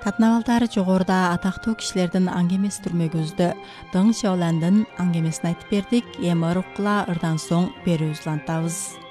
Татнавалдар жоғырда атақты кишилердин аңгемес түрмөгөздө Дың Шаоландын аңгемесин айтып бердик. Эми ырдан соң бери үзлантабыз.